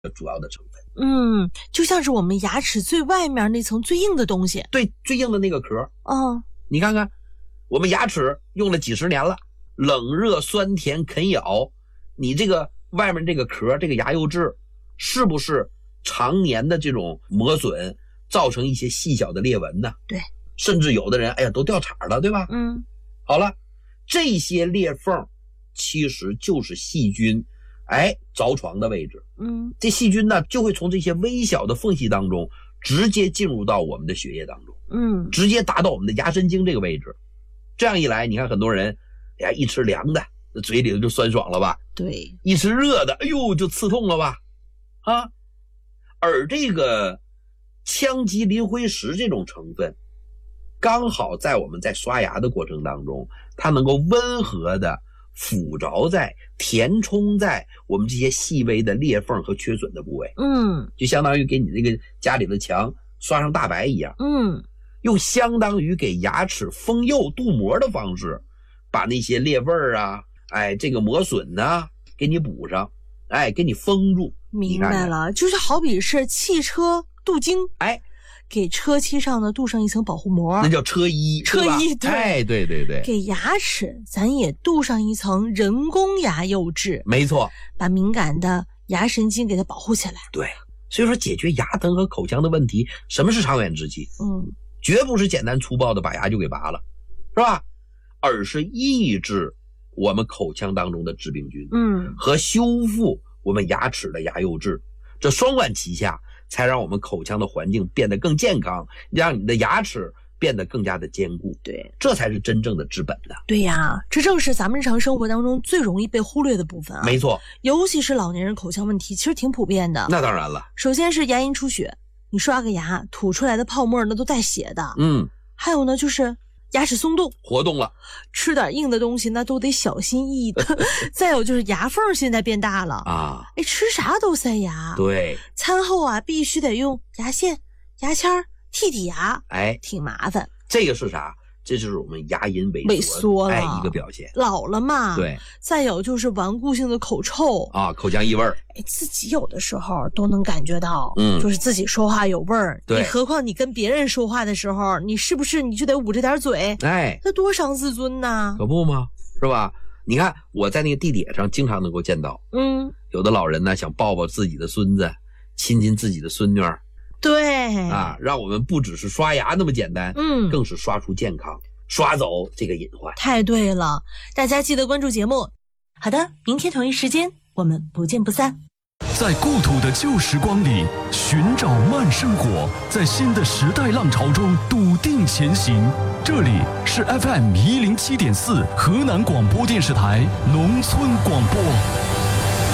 主要的成分。 就像是我们牙齿最外面那层最硬的东西。 对，最硬的那个壳。你看看，我们牙齿用了几十年了，冷热酸甜啃咬，你这个外面这个壳，这个牙釉质，是不是常年的这种磨损造成一些细小的裂纹呢？ 对， 甚至有的人都掉茬了，对吧？好了，这些裂缝其实就是细菌着床的位置。这细菌呢就会从这些微小的缝隙当中直接进入到我们的血液当中，直接达到我们的牙神经这个位置。这样一来，你看很多人一吃凉的嘴里就酸爽了吧？对，一吃热的就刺痛了吧？而这个羟基磷灰石这种成分刚好在我们在刷牙的过程当中，它能够温和的附着在填充在我们这些细微的裂缝和缺损的部位，就相当于给你这个家里的墙刷上大白一样，用相当于给牙齿封釉镀膜的方式，把那些裂纹这个磨损给你补上，给你封住。 明白了，就是好比是汽车镀金，给车漆上的镀上一层保护膜， 那叫车衣，对，对。 给牙齿咱也镀上一层人工牙釉质， 没错， 把敏感的牙神经给它保护起来。 对，所以说解决牙疼和口腔的问题，什么是长远之计？绝不是简单粗暴的把牙就给拔了，是吧？而是抑制我们口腔当中的致病菌，和修复我们牙齿的牙釉质，这双管齐下，才让我们口腔的环境变得更健康，让你的牙齿变得更加的坚固。对，这才是真正的治本的。 对呀，这正是咱们日常生活当中最容易被忽略的部分没错， 尤其是老年人口腔问题，其实挺普遍的。 那当然了， 首先是牙龈出血，你刷个牙吐出来的泡沫那都带血的。还有呢，就是牙齿松动活动了， 吃点硬的东西那都得小心翼翼的。再有就是牙缝现在变大了吃啥都塞牙。 对， 餐后必须得用牙线、牙签剔牙，挺麻烦。 这个是啥？这就是我们牙龈萎缩了一个表现。 老了嘛。对。再有就是顽固性的口臭口腔异味自己有的时候都能感觉到，就是自己说话有味儿。对。何况你跟别人说话的时候，你是不是你就得捂着点嘴？那多伤自尊呐！ 可不吗？是吧？你看我在那个地铁上经常能够见到，有的老人呢想抱抱自己的孙子，亲亲自己的孙女。 对让我们不只是刷牙那么简单，更是刷出健康，刷走这个隐患。 太对了，大家记得关注节目。好的，明天同一时间我们不见不散。 在故土的旧时光里寻找慢生活，在新的时代浪潮中笃定前行。这里是 FM107.4 河南广播电视台农村广播。